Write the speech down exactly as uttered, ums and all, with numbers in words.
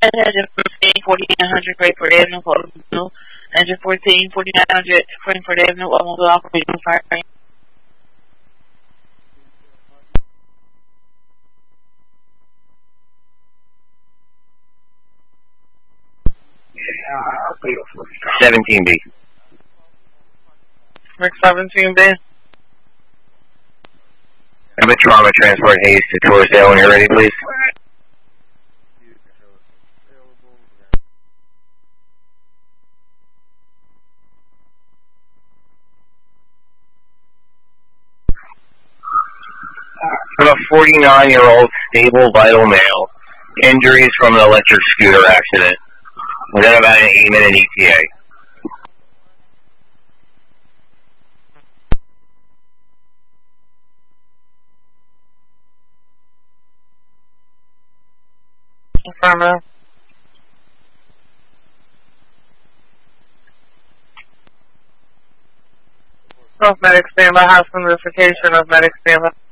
Engine fourteen, forty-nine hundred, Grapeford Avenue, Portsmouth. Engine fourteen, forty-nine hundred, Frankfurt Avenue, Automobile operating fire. seventeen B. Rick seventeen B. I'm a trauma transport Hayes to Torresdale when you're ready, please. I'm a forty-nine-year-old stable vital male. Injuries from an electric scooter accident. Within about an eight-minute E T A. Affirmative. Of medic standby, house notification of medic standby.